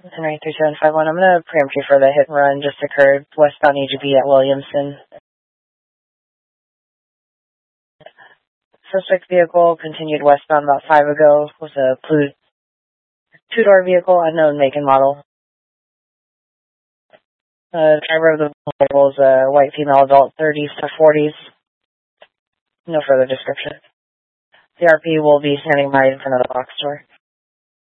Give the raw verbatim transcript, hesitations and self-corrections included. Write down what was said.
Henry three seven five one, I'm going to preempt you for the hit and run just occurred westbound E G B at Williamson. Suspect vehicle continued westbound about five ago. Was a blue two-door vehicle, unknown make and model. The driver of the vehicle is a white female adult, thirties to forties. No further description. The R P will be standing by in front of the box store.